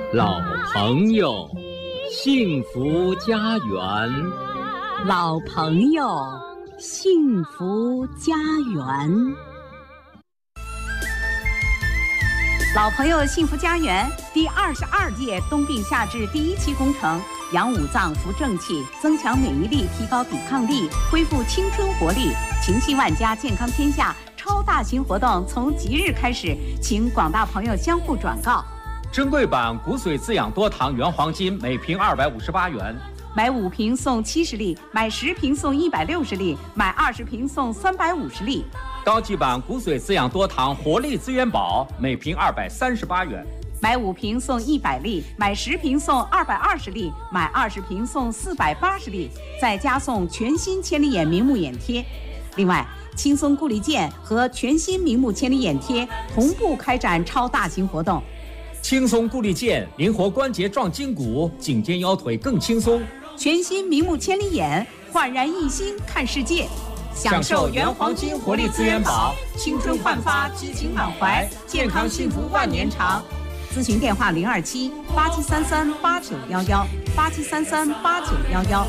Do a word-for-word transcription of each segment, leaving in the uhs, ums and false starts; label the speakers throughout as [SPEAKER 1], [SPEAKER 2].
[SPEAKER 1] 老朋友，幸福家园。
[SPEAKER 2] 老朋友，幸福家园。老朋友幸福家园第二十二届冬病夏治第一期工程，养五脏扶正气，增强免疫力，提高抵抗力，恢复青春活力，情系万家，健康天下超大型活动从即日开始，请广大朋友相互转告。
[SPEAKER 1] 珍贵版骨髓滋养多糖原黄金每瓶二百五十八元，
[SPEAKER 2] 买五瓶送七十粒，买十瓶送一百六十粒，买二十瓶送三百五十粒。
[SPEAKER 1] 高级版骨髓滋养多糖活力资源宝每瓶二百三十八元，
[SPEAKER 2] 买五瓶送一百粒，买十瓶送二百二十粒，买二十瓶送四百八十粒，再加送全新千里眼明目眼贴。另外，轻松固力健和全新明目千里眼贴同步开展超大型活动。
[SPEAKER 1] 轻松固力健，灵活关节壮筋骨，颈肩腰腿更轻松。
[SPEAKER 2] 全新明目千里眼，焕然一新看世界。享受原黄金活力资源宝，青春焕发，激情满怀，健康幸福万年长。咨询电话零二七八七三三八九幺幺八七三三八九幺幺。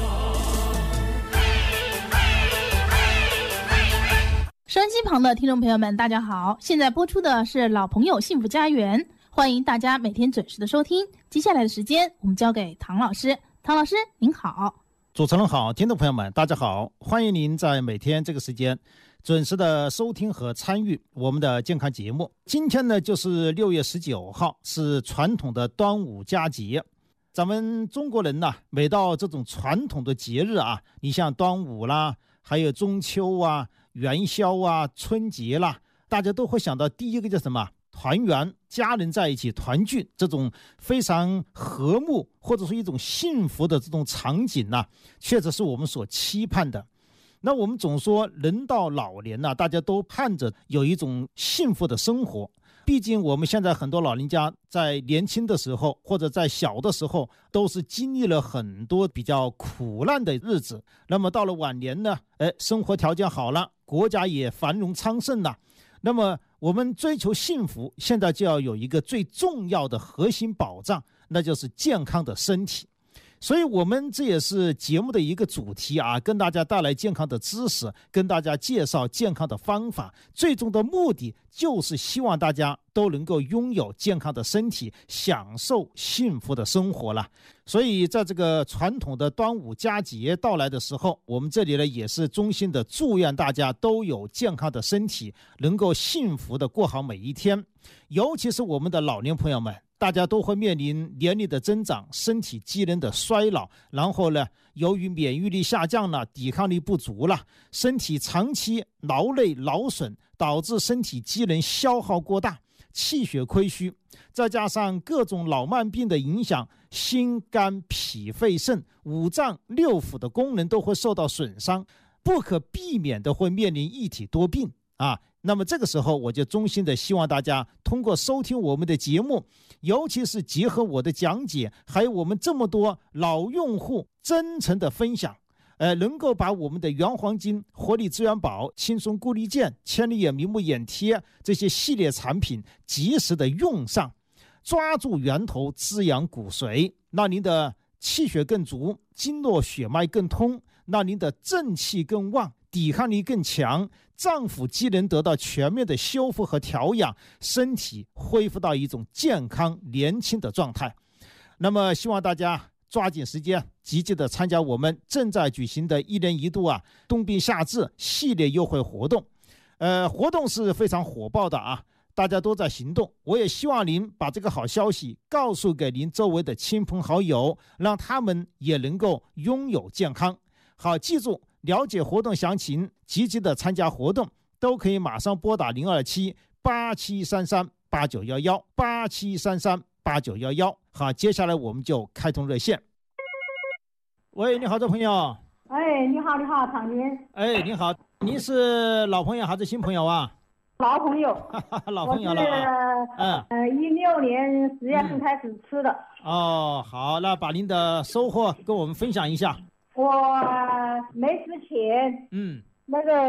[SPEAKER 3] 收音机旁的听众朋友们，大家好，现在播出的是老朋友幸福家园，欢迎大家每天准时的收听。接下来的时间，我们交给唐老师。唐老师，您好。
[SPEAKER 4] 主持人好，听众朋友们大家好，欢迎您在每天这个时间准时的收听和参与我们的健康节目。今天呢就是六月十九号，是传统的端午佳节。咱们中国人呢，每到这种传统的节日啊，你像端午啦，还有中秋啊、元宵啊、春节啦，大家都会想到第一个叫什么？团圆，家人在一起团聚，这种非常和睦或者说一种幸福的这种场景呢、啊，确实是我们所期盼的。那我们总说人到老年呢、啊，大家都盼着有一种幸福的生活。毕竟我们现在很多老人家在年轻的时候或者在小的时候都是经历了很多比较苦难的日子，那么到了晚年呢，哎，生活条件好了，国家也繁荣昌盛了，那么我们追求幸福，现在就要有一个最重要的核心保障，那就是健康的身体。所以我们这也是节目的一个主题啊，跟大家带来健康的知识，跟大家介绍健康的方法，最终的目的就是希望大家都能够拥有健康的身体，享受幸福的生活了。所以在这个传统的端午佳节到来的时候，我们这里呢也是衷心的祝愿大家都有健康的身体，能够幸福的过好每一天。尤其是我们的老年朋友们，大家都会面临年龄的增长，身体机能的衰老，然后呢，由于免疫力下降了，抵抗力不足了，身体长期劳累劳损，导致身体机能消耗过大，气血亏虚，再加上各种老慢病的影响，心肝脾肺肾五脏六腑的功能都会受到损伤，不可避免的会面临一体多病啊。那么这个时候我就衷心的希望大家通过收听我们的节目，尤其是结合我的讲解，还有我们这么多老用户真诚的分享，呃，能够把我们的原黄金、活力资源宝、轻松固力健、千里眼明目眼贴这些系列产品及时的用上，抓住源头滋养骨髓，让您的气血更足，经络血脉更通，让您的正气更旺，抵抗力更强，脏腑机能得到全面的修复和调养，身体恢复到一种健康年轻的状态。那么希望大家抓紧时间积极的参加我们正在举行的一年一度啊冬病夏治系列优惠活动。呃，活动是非常火爆的啊，大家都在行动。我也希望您把这个好消息告诉给您周围的亲朋好友，让他们也能够拥有健康。好，记住，了解活动详情，积极的参加活动，都可以马上拨打零二七八七三三八九一一八七三三八九一一。好，接下来我们就开通热线。喂，你好，这朋友。
[SPEAKER 5] 哎，你好，你好，唐军。
[SPEAKER 4] 哎，你好，您是老朋友还是新朋友啊？
[SPEAKER 5] 老朋友。
[SPEAKER 4] 老朋友了啊。
[SPEAKER 5] 嗯。呃，一六年十月份开始吃的。
[SPEAKER 4] 嗯、哦，好，那把您的收获跟我们分享一下。
[SPEAKER 5] 我没之前，
[SPEAKER 4] 嗯，
[SPEAKER 5] 那个